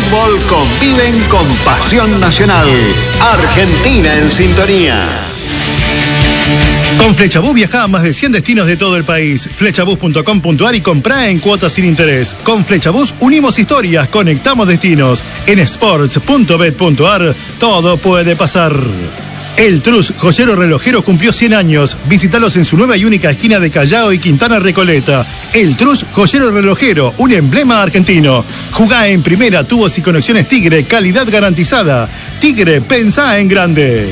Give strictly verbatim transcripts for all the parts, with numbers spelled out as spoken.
fútbol conviven con pasión nacional. Argentina en sintonía. Con Flechabús viajá a más de cien destinos de todo el país. Flechabús punto com punto ar y comprá en cuotas sin interés. Con Flechabús unimos historias, conectamos destinos. En sports punto bet punto ar todo puede pasar. El Trus, joyero relojero, cumplió cien años. Visítalos en su nueva y única esquina de Callao y Quintana Recoleta. El Trus, joyero relojero, un emblema argentino. Jugá en primera, tubos y conexiones Tigre, calidad garantizada. Tigre, pensá en grande.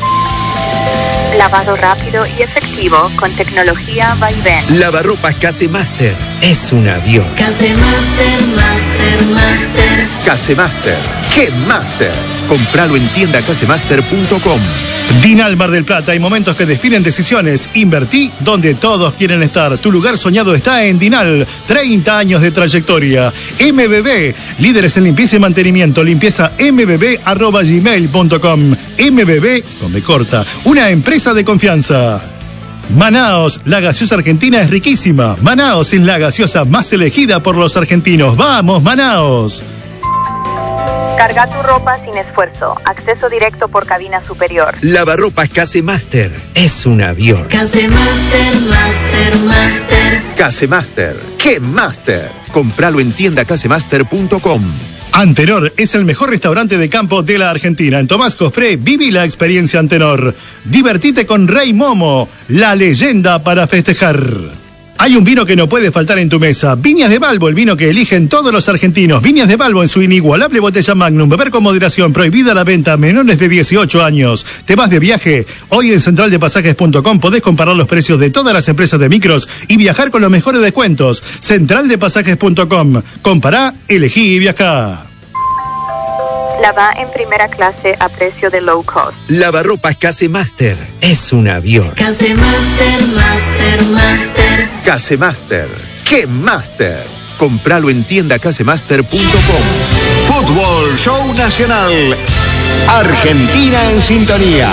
Lavado rápido y efectivo con tecnología Vaivén. Lavarropas Casemaster. Es un avión. Casemaster, Master, Master. Casemaster. ¡Qué Master! Compralo en tienda casemaster punto com. Dinal Mar del Plata, hay momentos que definen decisiones. Invertí donde todos quieren estar. Tu lugar soñado está en Dinal. treinta años de trayectoria. M B B, líderes en limpieza y mantenimiento. Limpieza m b b arroba gmail punto com. M B B, con B corta, una empresa de confianza. Manaos, la gaseosa argentina es riquísima. Manaos es la gaseosa más elegida por los argentinos. ¡Vamos, Manaos! Carga tu ropa sin esfuerzo. Acceso directo por cabina superior. Lavarropas Casemaster. Es un avión. Casemaster, Master, Master. Casemaster. ¡Qué Master! Compralo en tienda casemaster punto com. Antenor es el mejor restaurante de campo de la Argentina. En Tomás Cofré, viví la experiencia Antenor. Divertite con Rey Momo, la leyenda para festejar. Hay un vino que no puede faltar en tu mesa. Viñas de Balbo, el vino que eligen todos los argentinos. Viñas de Balbo en su inigualable botella Magnum. Beber con moderación. Prohibida la venta a menores de dieciocho años. ¿Te vas de viaje? Hoy en central de pasajes punto com podés comparar los precios de todas las empresas de micros y viajar con los mejores descuentos. central de pasajes punto com. Compará, elegí y viajá. Lava en primera clase a precio de low cost. Lavarropas Casemaster. Es un avión. Casemaster, Master, Master. Casemaster. ¡Qué Master! Compralo en tienda casemaster punto com. Fútbol Show Nacional. Argentina en sintonía.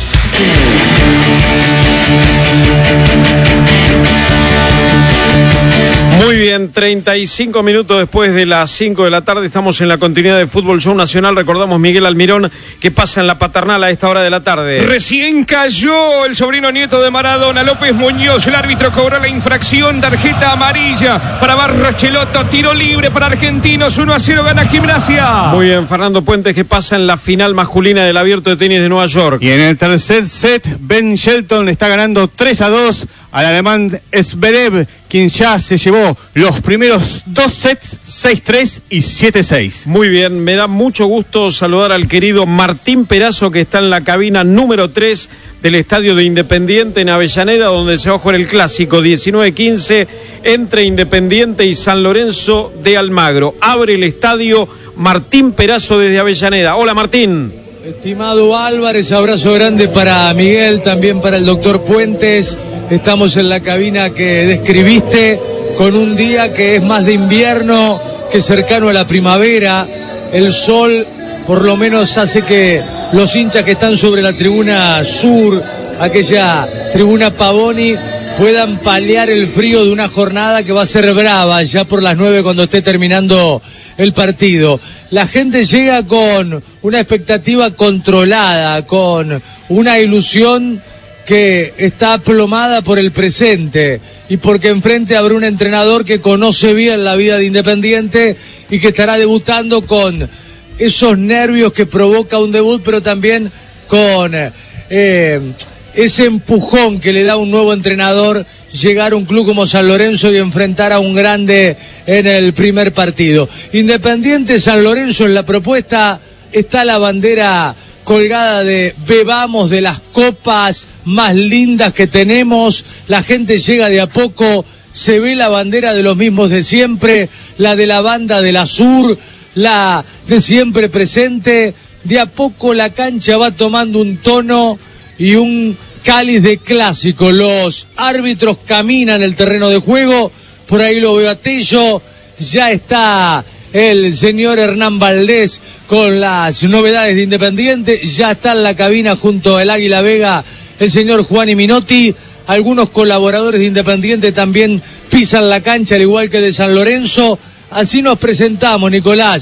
Muy bien, treinta y cinco minutos después de las cinco de la tarde estamos en la continuidad de Fútbol Show Nacional. Recordamos Miguel Almirón que pasa en la Paternal a esta hora de la tarde. Recién cayó el sobrino nieto de Maradona, López Muñoz. El árbitro cobró la infracción, tarjeta amarilla para Barros Chelotto. Tiro libre para Argentinos, uno a cero gana Gimnasia. Muy bien, Fernando Puentes que pasa en la final masculina del Abierto de Tenis de Nueva York. Y en el tercer set, Ben Shelton le está ganando tres a dos al alemán Zverev, quien ya se llevó los primeros dos sets, seis tres y siete seis. Muy bien, me da mucho gusto saludar al querido Martín Perazo, que está en la cabina número tres del Estadio de Independiente en Avellaneda, donde se va a jugar el clásico diecinueve quince entre Independiente y San Lorenzo de Almagro. Abre el estadio Martín Perazo desde Avellaneda. Hola, Martín. Estimado Álvarez, abrazo grande para Miguel, también para el doctor Puentes. Estamos en la cabina que describiste, con un día que es más de invierno que cercano a la primavera. El sol por lo menos hace que los hinchas que están sobre la tribuna sur, aquella tribuna Pavoni, puedan paliar el frío de una jornada que va a ser brava ya por las nueve cuando esté terminando el partido. La gente llega con una expectativa controlada, con una ilusión que está aplomada por el presente y porque enfrente habrá un entrenador que conoce bien la vida de Independiente y que estará debutando con esos nervios que provoca un debut, pero también con eh, ese empujón que le da un nuevo entrenador llegar a un club como San Lorenzo y enfrentar a un grande en el primer partido. Independiente San Lorenzo, en la propuesta está la bandera colgada de bebamos de las copas más lindas que tenemos. La gente llega de a poco, se ve la bandera de los mismos de siempre, la de la banda del Azur, la de siempre presente. De a poco la cancha va tomando un tono y un cáliz de clásico. Los árbitros caminan el terreno de juego, por ahí lo veo a Tello, ya está el señor Hernán Valdés con las novedades de Independiente, ya está en la cabina junto al Águila Vega el señor Juan Minotti. Algunos colaboradores de Independiente también pisan la cancha, al igual que de San Lorenzo. Así nos presentamos, Nicolás,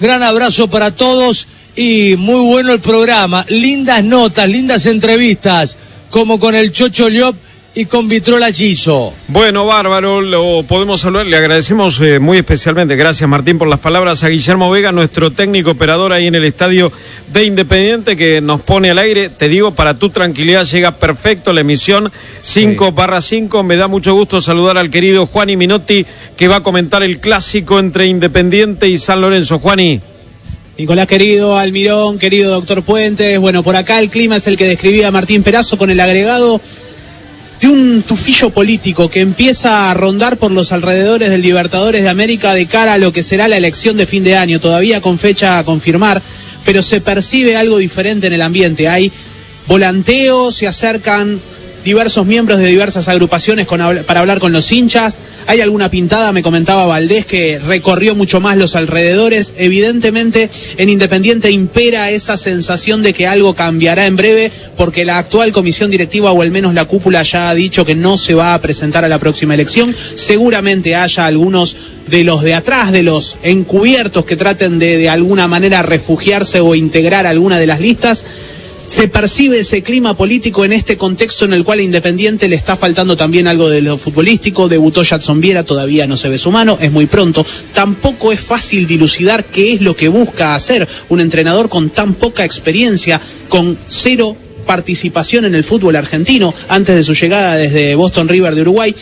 Gran abrazo para todos y muy bueno el programa. Lindas notas, lindas entrevistas, como con el Chocho Llop y con Vitrola Chizo. Bueno, bárbaro, lo podemos hablar. Le agradecemos eh, muy especialmente, gracias Martín por las palabras, a Guillermo Vega, nuestro técnico operador ahí en el estadio de Independiente, que nos pone al aire. Te digo, para tu tranquilidad, llega perfecto la emisión cinco barra cinco. Me da mucho gusto saludar al querido Juani Minotti, que va a comentar el clásico entre Independiente y San Lorenzo. Juani. Nicolás querido, Almirón, querido doctor Puentes. Bueno, por acá el clima es el que describía Martín Perazo, con el agregado de un tufillo político que empieza a rondar por los alrededores del Libertadores de América de cara a lo que será la elección de fin de año, todavía con fecha a confirmar, pero se percibe algo diferente en el ambiente. Hay volanteo, se acercan diversos miembros de diversas agrupaciones con, para hablar con los hinchas. Hay alguna pintada, me comentaba Valdés, que recorrió mucho más los alrededores. Evidentemente en Independiente impera esa sensación de que algo cambiará en breve, porque la actual comisión directiva, o al menos la cúpula, ya ha dicho que no se va a presentar a la próxima elección. Seguramente haya algunos de los de atrás, de los encubiertos, que traten de de alguna manera refugiarse o integrar alguna de las listas. Se percibe ese clima político en este contexto en el cual a Independiente le está faltando también algo de lo futbolístico. Debutó Jadson Viera, todavía no se ve su mano, es muy pronto. Tampoco es fácil dilucidar qué es lo que busca hacer un entrenador con tan poca experiencia, con cero participación en el fútbol argentino antes de su llegada desde Boston River de Uruguay,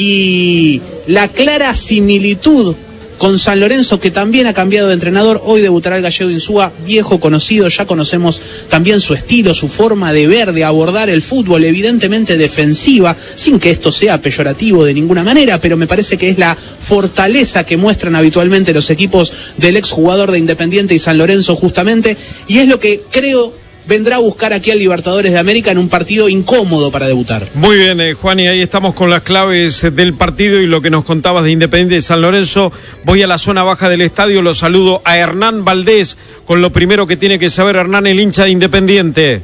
y la clara similitud con San Lorenzo, que también ha cambiado de entrenador. Hoy debutará el gallego Insúa, viejo conocido, ya conocemos también su estilo, su forma de ver, de abordar el fútbol, evidentemente defensiva, sin que esto sea peyorativo de ninguna manera, pero me parece que es la fortaleza que muestran habitualmente los equipos del exjugador de Independiente y San Lorenzo justamente, y es lo que creo vendrá a buscar aquí al Libertadores de América en un partido incómodo para debutar. Muy bien, eh, Juan, y ahí estamos con las claves eh, del partido y lo que nos contabas de Independiente y San Lorenzo. Voy a la zona baja del estadio, lo saludo a Hernán Valdés, con lo primero que tiene que saber Hernán, el hincha de Independiente.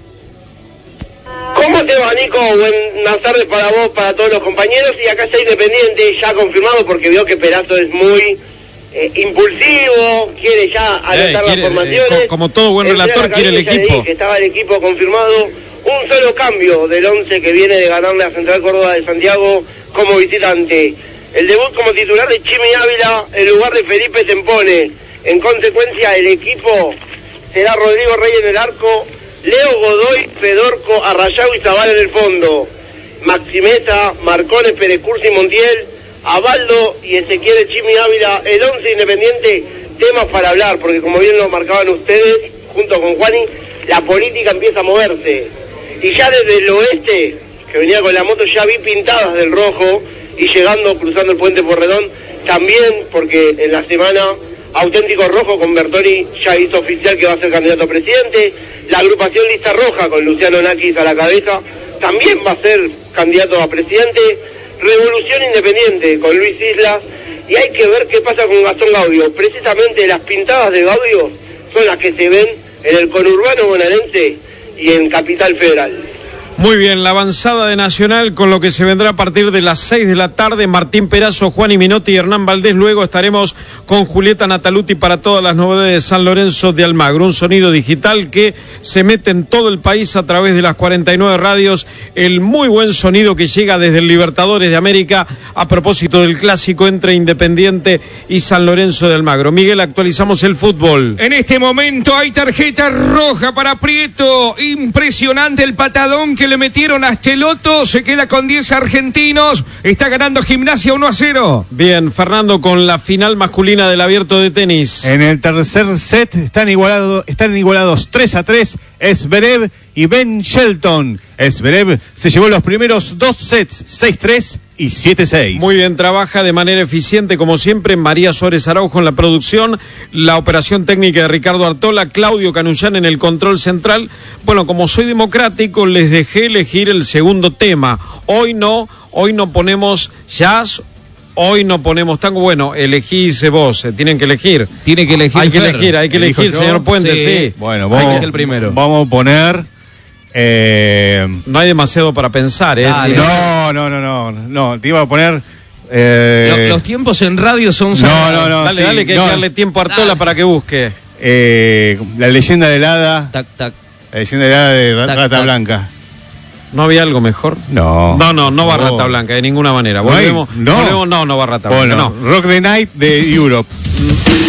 ¿Cómo te va, Nico? Buenas tardes para vos, para todos los compañeros, y acá está Independiente, ya confirmado, porque veo que Perazo es muy Eh, impulsivo, quiere ya anotar eh, las formaciones. Eh, como todo buen relator, quiere el equipo. Que estaba el equipo confirmado, un solo cambio del once que viene de ganarle a Central Córdoba de Santiago como visitante. El debut como titular de Chimi Ávila en lugar de Felipe Tempone. En consecuencia, el equipo será Rodrigo Rey en el arco, Leo Godoy, Fedorco, Arrayau y Zabal en el fondo. Maximeza, Marcones, Perecursi y Montiel, Abaldo y Ezequiel Chimi Ávila, el once Independiente. Temas para hablar, porque como bien lo marcaban ustedes, junto con Juani, la política empieza a moverse. Y ya desde el oeste, que venía con la moto, ya vi pintadas del rojo, y llegando, cruzando el puente Porredón, también, porque en la semana Auténtico Rojo con Bertoni ya hizo oficial que va a ser candidato a presidente. La agrupación Lista Roja, con Luciano Nakis a la cabeza, también va a ser candidato a presidente. Revolución Independiente con Luis Islas, y hay que ver qué pasa con Gastón Gaudio. Precisamente las pintadas de Gaudio son las que se ven en el conurbano bonaerense y en Capital Federal. Muy bien, la avanzada de Nacional con lo que se vendrá a partir de las seis de la tarde. Martín Perazo, Juani Minotti y Hernán Valdés. Luego estaremos con Julieta Nataluti para todas las novedades de San Lorenzo de Almagro. Un sonido digital que se mete en todo el país a través de las cuarenta y nueve radios. El muy buen sonido que llega desde el Libertadores de América a propósito del clásico entre Independiente y San Lorenzo de Almagro. Miguel, actualizamos el fútbol. En este momento hay tarjeta roja para Prieto. Impresionante el patadón que le metieron a Cheloto, se queda con diez argentinos, está ganando Gimnasia uno a cero. Bien, Fernando, con la final masculina del Abierto de tenis. En el tercer set están igualados, están igualados tres a tres, Zverev y Ben Shelton. Zverev se llevó los primeros dos sets, seis tres y siete seis. Muy bien, trabaja de manera eficiente, como siempre, María Suárez Araujo en la producción, la operación técnica de Ricardo Artola, Claudio Canullán en el control central. Bueno, como soy democrático, les dejé elegir el segundo tema. Hoy no, hoy no ponemos jazz, hoy no ponemos tango. Bueno, elegís vos, eh, tienen que elegir. Tiene que elegir. Hay que Fer. elegir, hay que ¿Elijo elegir, yo? señor Puente, sí. sí. Bueno, vamos, el primero. vamos a poner... Eh... No hay demasiado para pensar, ¿eh? Dale, sí. No, no, no, no, no, te iba a poner... Eh... Los, los tiempos en radio son... No, no, no. Dale, sí, dale, que no. hay que darle tiempo a Artola dale. Para que busque. eh, la leyenda del hada. Tac, tac. La leyenda del hada de Ra- Tac, Rata tac. Blanca. ¿No había algo mejor? No. No, no, no va No. Rata Blanca, de ninguna manera. No hay- Volvemos, no. volvemos, no, no va Rata Blanca, Bueno, no. Rock the Night de Europe.